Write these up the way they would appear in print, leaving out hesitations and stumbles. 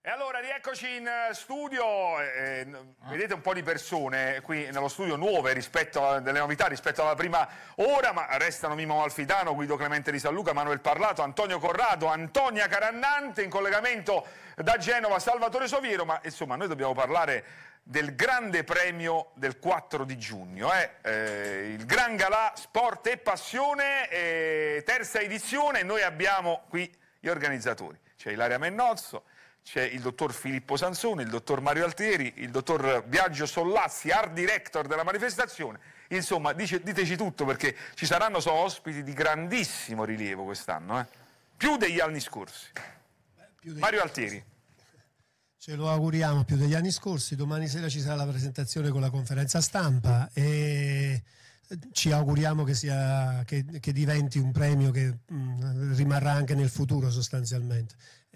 E allora rieccoci in studio, vedete un po' di persone qui nello studio nuove rispetto delle novità rispetto alla prima ora, ma restano Mimmo Amalfitano, Guido Clemente di San Luca, Manuel Parlato, Antonio Corrado, Antonia Carannante, in collegamento da Genova Salvatore Soviero, ma insomma noi dobbiamo parlare del grande premio del 4 di giugno, il Gran Galà Sport e Passione, terza edizione. Noi abbiamo qui gli organizzatori, c'è Ilaria Mennozzo, c'è il dottor Filippo Sansone, il dottor Mario Altieri, il dottor Biagio Sollazzi, art director della manifestazione. Insomma, diteci tutto, perché ci saranno ospiti di grandissimo rilievo quest'anno, più degli anni scorsi. Mario Altieri. Ce lo auguriamo, più degli anni scorsi. Domani sera ci sarà la presentazione con la conferenza stampa e ci auguriamo che diventi un premio che rimarrà anche nel futuro sostanzialmente.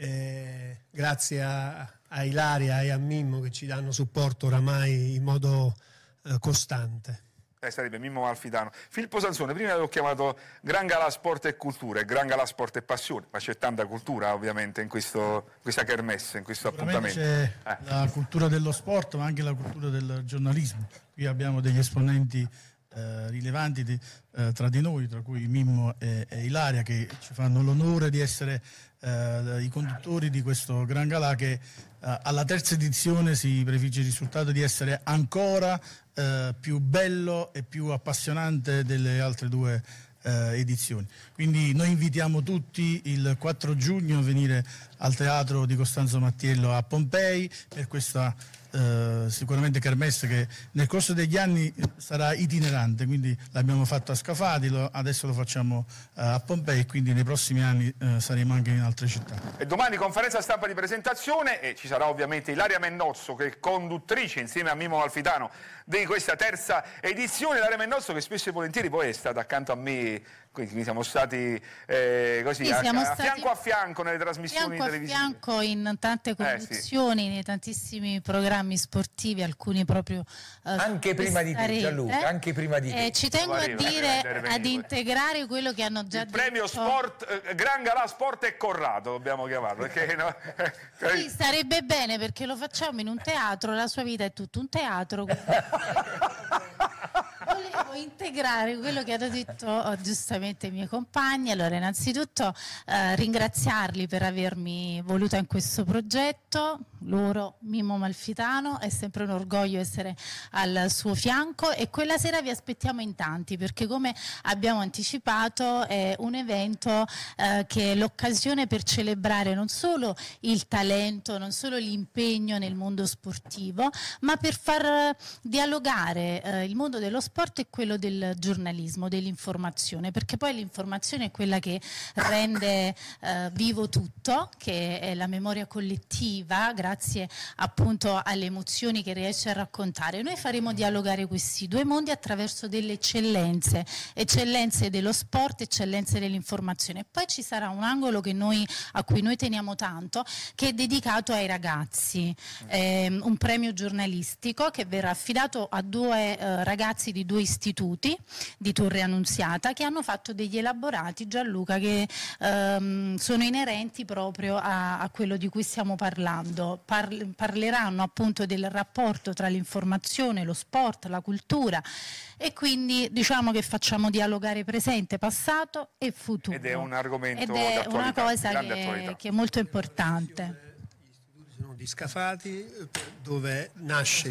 Grazie a Ilaria e a Mimmo che ci danno supporto oramai in modo costante. Sarebbe Mimmo Amalfitano. Filippo Sansone, prima l'ho chiamato Gran Galà Sport e Cultura e Gran Galà Sport e Passione, ma c'è tanta cultura ovviamente in questa kermesse, in questo appuntamento. C'è la cultura dello sport, ma anche la cultura del giornalismo. Qui abbiamo degli esponenti rilevanti tra di noi, tra cui Mimmo e Ilaria, che ci fanno l'onore di essere i conduttori di questo Gran Galà che alla terza edizione si prefigge il risultato di essere ancora più bello e più appassionante delle altre due edizioni. Quindi noi invitiamo tutti il 4 giugno a venire al Teatro di Costanzo Mattiello a Pompei per questa sicuramente kermesse che nel corso degli anni sarà itinerante, quindi l'abbiamo fatto a Scafati, adesso lo facciamo a Pompei, quindi nei prossimi anni saremo anche in altre città. E domani conferenza stampa di presentazione e ci sarà ovviamente Ilaria Mennozzo che è conduttrice insieme a Mimmo Amalfitano di questa terza edizione. Ilaria Mennozzo che spesso e volentieri poi è stata accanto a me, quindi siamo stati così sì, fianco a fianco nelle trasmissioni televisive. Fianco in tante conduzioni, nei tantissimi programmi sportivi, alcuni proprio anche prima di te, Gianluca, anche prima di te. Ci tengo a dire, ad integrare quello che hanno già il detto. Premio Sport, Gran Galà Sport e Corrado dobbiamo chiamarlo, perché no? Sì, sarebbe bene, perché lo facciamo in un teatro, la sua vita è tutto un teatro. Volevo integrare quello che hanno detto giustamente i miei compagni. Allora, innanzitutto ringraziarli per avermi voluta in questo progetto. Loro, Mimmo Amalfitano, è sempre un orgoglio essere al suo fianco e quella sera vi aspettiamo in tanti, perché come abbiamo anticipato è un evento che è l'occasione per celebrare non solo il talento, non solo l'impegno nel mondo sportivo, ma per far dialogare il mondo dello sport e quello del giornalismo, dell'informazione, perché poi l'informazione è quella che rende vivo tutto, che è la memoria collettiva, grazie appunto alle emozioni che riesce a raccontare. Noi faremo dialogare questi due mondi attraverso delle eccellenze dello sport, eccellenze dell'informazione. Poi ci sarà un angolo a cui noi teniamo tanto, che è dedicato ai ragazzi, un premio giornalistico che verrà affidato a due ragazzi di due istituti di Torre Annunziata che hanno fatto degli elaborati, Gianluca, che sono inerenti proprio a quello di cui stiamo parlando. Parleranno appunto del rapporto tra l'informazione, lo sport, la cultura, e quindi diciamo che facciamo dialogare presente, passato e futuro. Ed è un argomento ed è d'attualità, una cosa attualità, che è molto importante. Gli istituti sono di Scafati, dove nasce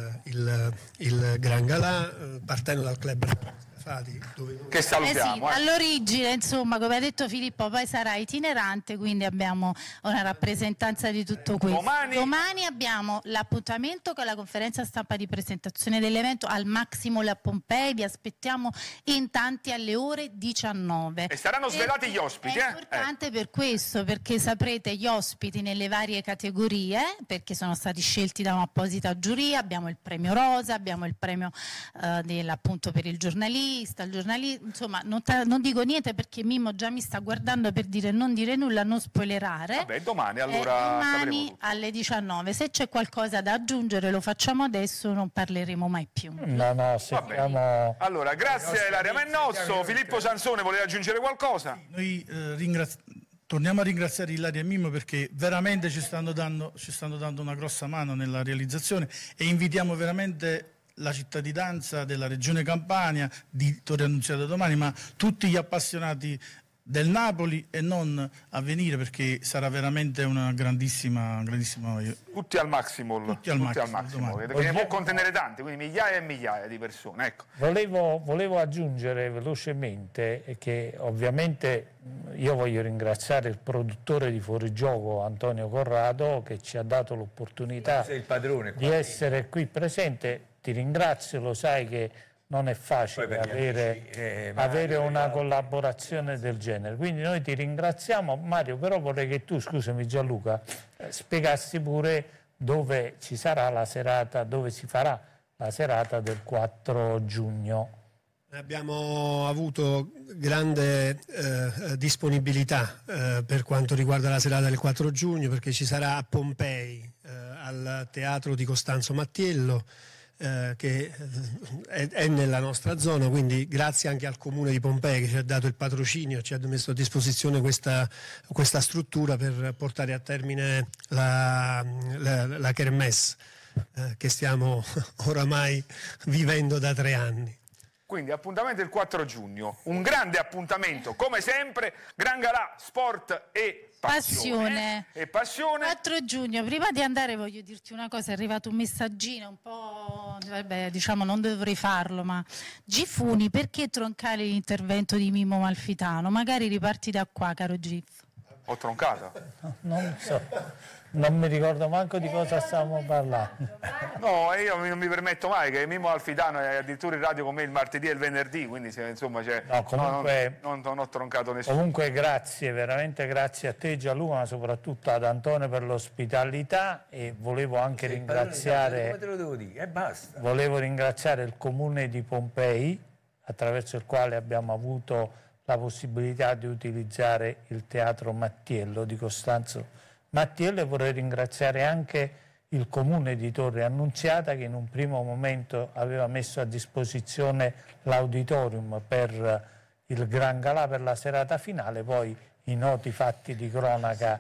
il Gran Galà, partendo dal club Scafati, che salutiamo. All'origine, insomma, come ha detto Filippo, poi sarà itinerante, quindi abbiamo una rappresentanza di tutto questo. Domani abbiamo l'appuntamento con la conferenza stampa di presentazione dell'evento al Maximol a Pompei. Vi aspettiamo in tanti alle ore 19. E saranno svelati gli ospiti. È importante per questo, perché saprete gli ospiti nelle varie categorie, perché sono stati scelti da un'apposita giuria. Abbiamo il premio Rosa, abbiamo il premio appunto per il giornalismo, insomma non dico niente perché Mimmo già mi sta guardando per dire non dire nulla, non spoilerare. Vabbè, domani allora domani alle 19. Se c'è qualcosa da aggiungere lo facciamo adesso, non parleremo mai più. No, siamo... Allora, grazie a Ilaria Mennozzo. Filippo Sansone, voleva aggiungere qualcosa? Noi torniamo a ringraziare Ilaria e Mimmo perché veramente ci stanno dando una grossa mano nella realizzazione, e invitiamo veramente la cittadinanza della Regione Campania, di Torre Annunziata domani, ma tutti gli appassionati del Napoli e non a venire, perché sarà veramente una grandissima tutti al massimo, tutti al massimo perché ne può contenere tanti, quindi migliaia e migliaia di persone, ecco. Volevo aggiungere velocemente che ovviamente io voglio ringraziare il produttore di Fuorigioco Antonio Corrado, che ci ha dato l'opportunità di essere qui presente. Ti ringrazio, lo sai che non è facile avere una collaborazione del genere, quindi noi ti ringraziamo. Mario, però vorrei che tu, scusami Gianluca, spiegassi pure dove ci sarà la serata, dove si farà la serata del 4 giugno. Abbiamo avuto grande disponibilità per quanto riguarda la serata del 4 giugno, perché ci sarà a Pompei, al Teatro di Costanzo Mattiello, che è nella nostra zona, quindi grazie anche al Comune di Pompei che ci ha dato il patrocinio, ci ha messo a disposizione questa struttura per portare a termine la kermesse che stiamo oramai vivendo da 3 anni. Quindi appuntamento il 4 giugno, un grande appuntamento, come sempre, Gran Galà, sport e passione. 4 giugno, prima di andare voglio dirti una cosa, è arrivato un messaggino un po', vabbè, diciamo non dovrei farlo, ma Gifuni, perché troncare l'intervento di Mimmo Malfitano? Magari riparti da qua, caro Gif. Ho troncato? Non so, non mi ricordo manco di cosa stavamo parlando. No, io non mi permetto mai, che Mimmo Malfitano è addirittura in radio con me il martedì e il venerdì, quindi insomma non ho troncato nessuno. Comunque grazie, veramente grazie a te Gianluca, ma soprattutto ad Antonio per l'ospitalità, e volevo anche ringraziare, come te lo devo dire? Basta. Volevo ringraziare il Comune di Pompei, attraverso il quale abbiamo avuto la possibilità di utilizzare il Teatro Mattiello di Costanzo Mattiello, e vorrei ringraziare anche il Comune di Torre Annunziata, che in un primo momento aveva messo a disposizione l'auditorium per il Gran Galà per la serata finale. Poi i noti fatti di cronaca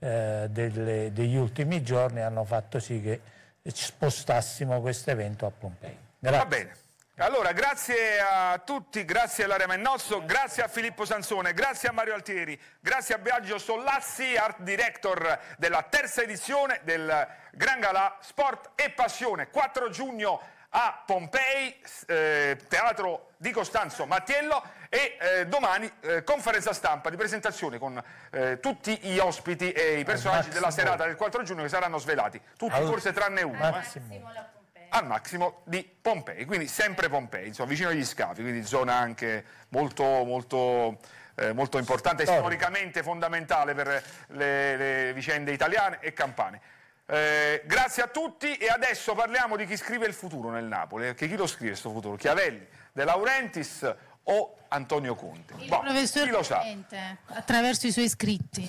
degli ultimi giorni hanno fatto sì che spostassimo questo evento a Pompei. Grazie. Va bene. Allora, grazie a tutti, grazie a Ilaria Mennozzo, grazie a Filippo Sansone, grazie a Mario Altieri, grazie a Biagio Sollazzi, art director della terza edizione del Gran Galà Sport e Passione, 4 giugno a Pompei, Teatro di Costanzo Mattiello, e domani conferenza stampa di presentazione con tutti gli ospiti e i personaggi della serata del 4 giugno che saranno svelati, tutti forse tranne uno. Al Massimo di Pompei, quindi sempre Pompei, insomma, vicino agli scavi, quindi zona anche molto importante e storicamente fondamentale per le vicende italiane e campane. Grazie a tutti, e adesso parliamo di chi scrive il futuro nel Napoli, perché chi lo scrive questo futuro? Chiavelli, De Laurentiis o Antonio Conte? Il professor chi lo sa? Attraverso i suoi scritti.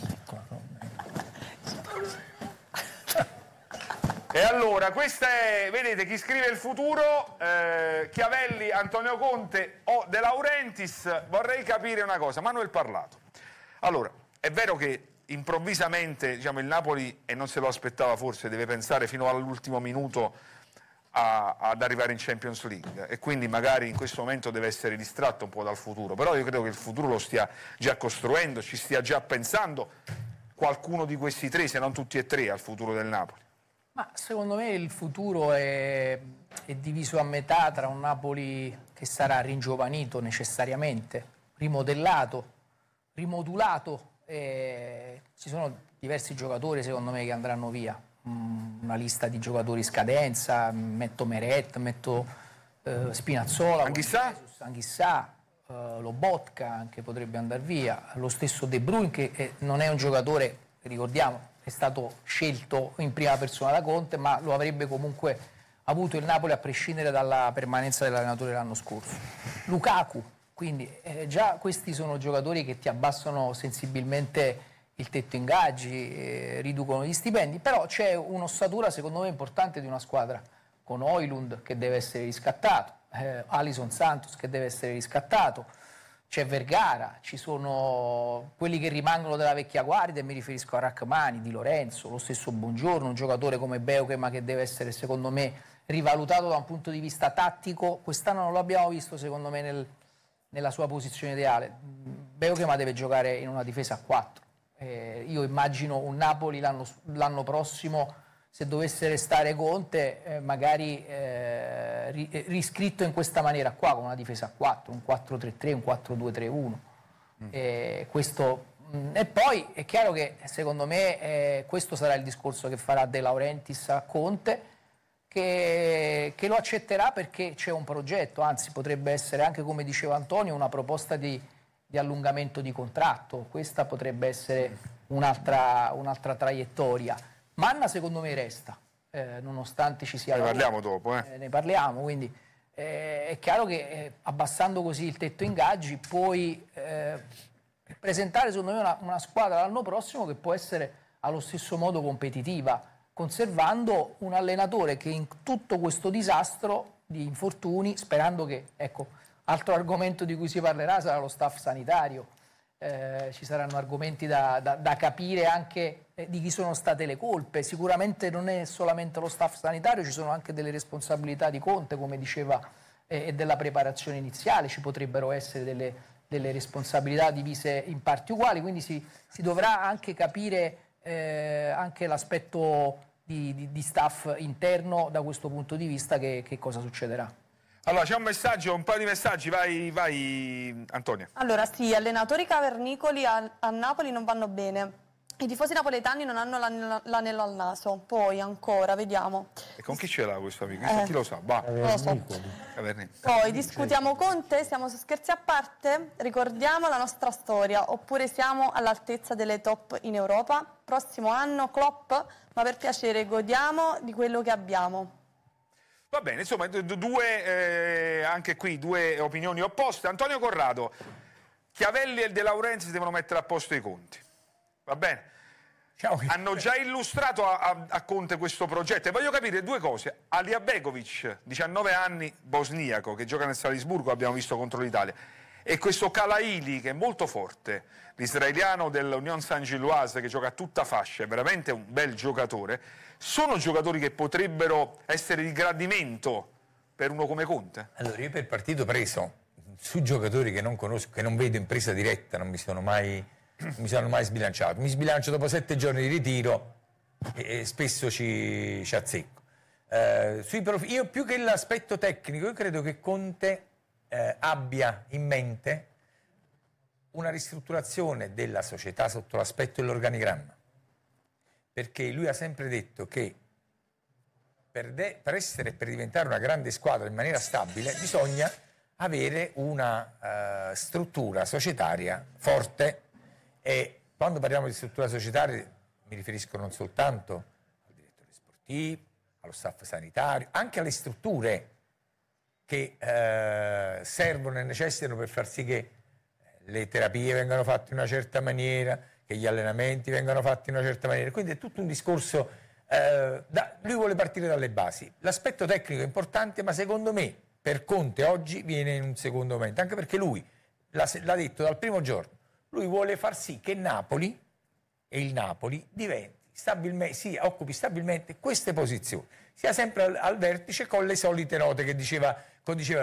E allora, questa è, vedete, chi scrive il futuro, Chiavelli, Antonio Conte o De Laurentiis. Vorrei capire una cosa, Manuel Parlato. Allora, è vero che improvvisamente, diciamo, il Napoli, e non se lo aspettava forse, deve pensare fino all'ultimo minuto ad arrivare in Champions League, e quindi magari in questo momento deve essere distratto un po' dal futuro, però io credo che il futuro lo stia già costruendo, ci stia già pensando qualcuno di questi tre, se non tutti e tre, al futuro del Napoli. Ma secondo me il futuro è diviso a metà tra un Napoli che sarà ringiovanito necessariamente, rimodellato, rimodulato. Ci sono diversi giocatori secondo me che andranno via, una lista di giocatori scadenza, metto Meret, metto Spinazzola, Anghissà, Lobotka anche potrebbe andare via, lo stesso De Bruyne che non è un giocatore, ricordiamo, è stato scelto in prima persona da Conte, ma lo avrebbe comunque avuto il Napoli a prescindere dalla permanenza dell'allenatore l'anno scorso. Lukaku, quindi già questi sono giocatori che ti abbassano sensibilmente il tetto ingaggi, riducono gli stipendi, però c'è un'ossatura secondo me importante di una squadra, con Højlund che deve essere riscattato, Alisson Santos che deve essere riscattato, c'è Vergara, ci sono quelli che rimangono della vecchia guardia, e mi riferisco a Rachmani, Di Lorenzo, lo stesso Buongiorno, un giocatore come Beukema che deve essere secondo me rivalutato da un punto di vista tattico. Quest'anno non lo abbiamo visto secondo me nella sua posizione ideale. Beukema deve giocare in una difesa a 4. Io immagino un Napoli l'anno prossimo, se dovesse restare Conte, magari riscritto in questa maniera qua, con una difesa a 4, un 4-3-3, un 4-2-3-1. Questo, e poi è chiaro che secondo me questo sarà il discorso che farà De Laurentiis a Conte, che lo accetterà perché c'è un progetto, anzi potrebbe essere anche, come diceva Antonio, una proposta di allungamento di contratto. Questa potrebbe essere un'altra traiettoria. Manna secondo me resta, nonostante ci sia... Ne parliamo dopo. Ne parliamo, quindi è chiaro che abbassando così il tetto ingaggi puoi presentare secondo me una squadra l'anno prossimo che può essere allo stesso modo competitiva, conservando un allenatore che in tutto questo disastro di infortuni, sperando che, ecco, altro argomento di cui si parlerà sarà lo staff sanitario. Ci saranno argomenti da capire anche di chi sono state le colpe. Sicuramente non è solamente lo staff sanitario, ci sono anche delle responsabilità di Conte, come diceva, e della preparazione iniziale. Ci potrebbero essere delle responsabilità divise in parti uguali, quindi si dovrà anche capire anche l'aspetto di staff interno da questo punto di vista, che cosa succederà. Allora, c'è un messaggio, un paio di messaggi, vai Antonia. Allora sì, allenatori cavernicoli a Napoli non vanno bene. I tifosi napoletani non hanno l'anello al naso. Poi ancora, vediamo. E con chi ce l'ha questo amico? Chi lo sa? Bah. Lo so. Poi discutiamo Conte, siamo su Scherzi a parte, ricordiamo la nostra storia, oppure siamo all'altezza delle top in Europa. Prossimo anno Klopp, ma per piacere godiamo di quello che abbiamo. Va bene, insomma, anche qui due opinioni opposte. Antonio Corrado, Chiavelli e De Laurentiis devono mettere a posto i conti. Va bene? Hanno già illustrato a Conte questo progetto e voglio capire due cose. Aliabegovic, 19 anni, bosniaco, che gioca nel Salisburgo, abbiamo visto contro l'Italia, e questo Kalaili che è molto forte, l'israeliano dell'Union Saint-Gilloise che gioca a tutta fascia, è veramente un bel giocatore. Sono giocatori che potrebbero essere di gradimento per uno come Conte? Allora, io per partito preso, su giocatori che non conosco, che non vedo in presa diretta, non mi sono mai sbilanciato. Mi sbilancio dopo 7 giorni di ritiro e spesso ci azzecco. Io più che l'aspetto tecnico, io credo che Conte abbia in mente una ristrutturazione della società sotto l'aspetto dell'organigramma, perché lui ha sempre detto che per diventare una grande squadra in maniera stabile bisogna avere una struttura societaria forte, e quando parliamo di struttura societaria mi riferisco non soltanto al direttore sportivo, allo staff sanitario, anche alle strutture che servono e necessitano per far sì che le terapie vengano fatte in una certa maniera, che gli allenamenti vengano fatti in una certa maniera. Quindi è tutto un discorso, lui vuole partire dalle basi. L'aspetto tecnico è importante, ma secondo me per Conte oggi viene in un secondo momento, anche perché lui l'ha detto dal primo giorno. Lui vuole far sì che Napoli e il Napoli occupi stabilmente queste posizioni, sia sempre al vertice con le solite note che diceva